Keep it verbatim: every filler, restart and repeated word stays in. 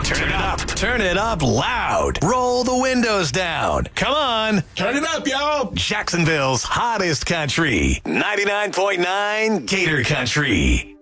Turn it up. Turn it up loud. Roll the windows down. Come on. Turn it up, y'all. Jacksonville's hottest country. ninety-nine point nine Gator Country.